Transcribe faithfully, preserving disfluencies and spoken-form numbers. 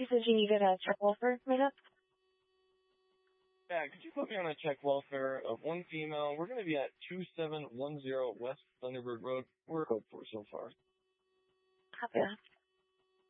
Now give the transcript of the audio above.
You said you needed a check welfare made up? Yeah, could you put me on a check welfare of one female? We're going to be at two seven one zero West Thunderbird Road. We're hoped for so far. Copy that.